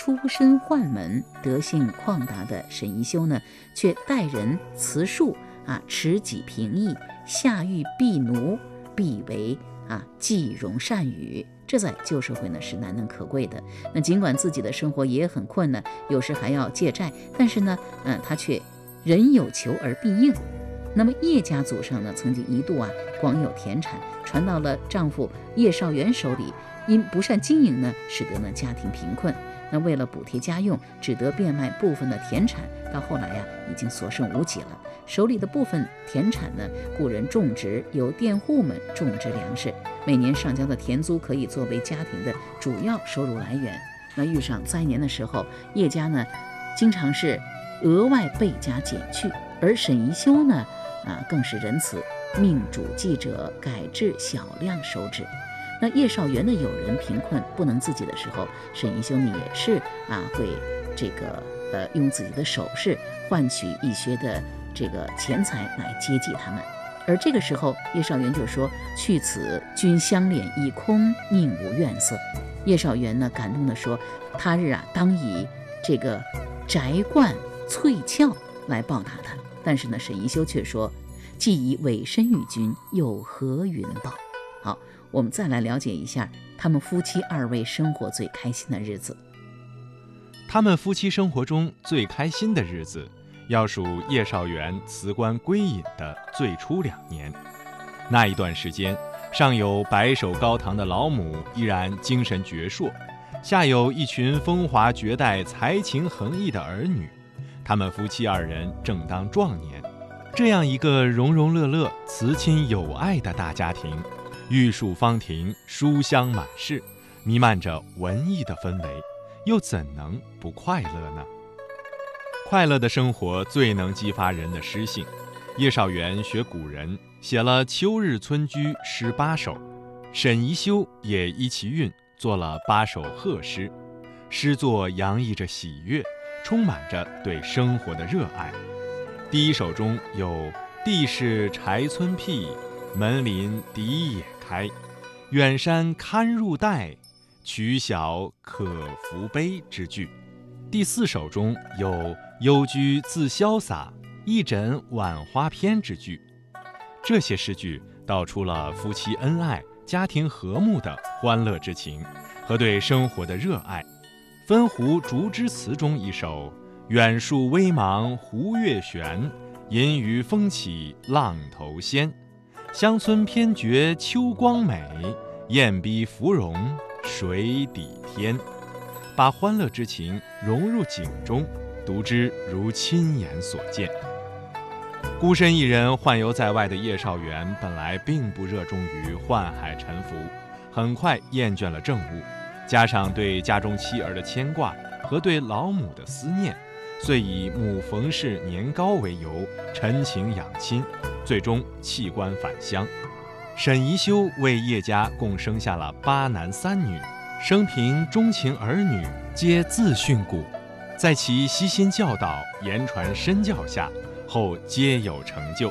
出身宦门、德性旷达的沈宜修呢，却待人慈恕持己平易，下狱避奴，必为济容善语。这在旧社会呢是难能可贵的。那尽管自己的生活也很困难，有时还要借债，但是呢，他却人有求而必应。那么叶家祖上呢，曾经一度广有田产，传到了丈夫叶绍元手里，因不善经营呢，使得呢家庭贫困。那为了补贴家用，只得变卖部分的田产，到后来已经所剩无几了。手里的部分田产呢，雇人种植，由佃户们种植粮食，每年上交的田租可以作为家庭的主要收入来源。那遇上灾年的时候，叶家呢经常是额外倍加减去，而沈宜修呢更是仁慈，命主记者改制小量收支。那叶绍元的友人贫困不能自己的时候，沈宜修呢也是会用自己的首饰换取一些的这个钱财来接济他们。而这个时候叶绍元就说：“去此君相敛一空，宁无怨色。”叶绍元呢感动地说：“他日当以这个翟冠翠翘来报答他。”但是呢，沈宜修却说：“既以委身于君，又何云报？”好，我们再来了解一下他们夫妻二位生活最开心的日子。 他们夫妻生活中最开心的日子，要数叶绍元辞官归隐的最初2年。那一段时间，上有白首高堂的老母依然精神矍铄，下有一群风华绝代、才情横溢的儿女。他们夫妻2人正当壮年，这样一个融融乐乐、慈亲友爱的大家庭，玉树芳庭，书香满室，弥漫着文艺的氛围，又怎能不快乐呢？快乐的生活最能激发人的诗性。叶绍元学古人，写了《秋日村居》诗8首，沈宜修也依其韵做了8首贺诗。诗作洋溢着喜悦，充满着对生活的热爱。第1首中有地势柴村僻，门临荻野开，远山堪入带，曲小可扶悲之句。第4首中有幽居自潇洒，一枕晚花篇之句。这些诗句道出了夫妻恩爱、家庭和睦的欢乐之情和对生活的热爱。分湖竹枝词中一首远树微茫湖月悬，银鱼风起浪头仙，乡村偏觉秋光美，雁逼芙蓉水底天。把欢乐之情融入景中，读之如亲眼所见。孤身一人宦游在外的叶绍元本来并不热衷于宦海沉浮，很快厌倦了政务，加上对家中妻儿的牵挂和对老母的思念，遂以母冯氏年高为由陈情养亲，最终弃官返乡。沈宜修为叶家共生下了8男3女，生平钟情儿女皆自训诂，在其悉心教导、言传身教下，后皆有成就。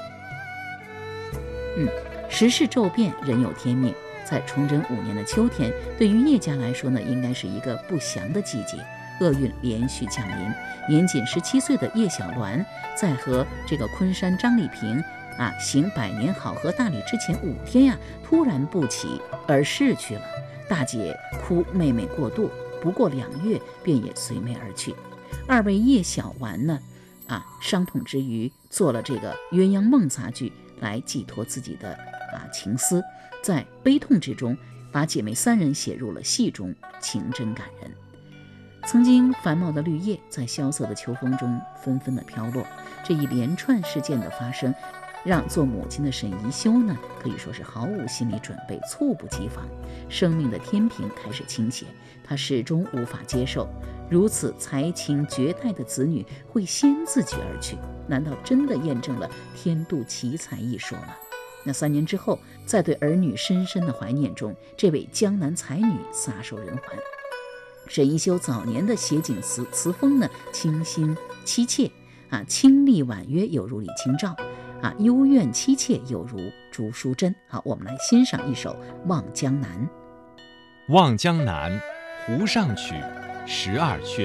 时势骤变，人有天命。在崇祯5年的秋天，对于叶家来说呢，应该是一个不祥的季节，厄运连续降临。年仅17岁的叶小鸾，在和这个昆山张丽萍行百年好合大礼之前5天突然不起而逝去了。大姐哭妹妹过度，不过2月便也随妹而去。2位叶小丸呢，伤痛之余做了这个鸳鸯梦杂剧来寄托自己的情思，在悲痛之中把姐妹3人写入了戏中，情真感人。曾经繁茂的绿叶在萧瑟的秋风中纷纷的飘落，这一连串事件的发生，让做母亲的沈宜修呢，可以说是毫无心理准备，猝不及防。生命的天平开始倾斜，他始终无法接受如此才情绝代的子女会先自己而去，难道真的验证了天妒奇才一说吗？那3年之后，在对儿女深深的怀念中，这位江南才女撒手人寰。沈宜修早年的写景词风呢，清新凄切清丽婉约，有如李清照幽怨凄切，有如朱淑珍。好，我们来欣赏一首《望江南》。 望江南，湖上曲，12阙。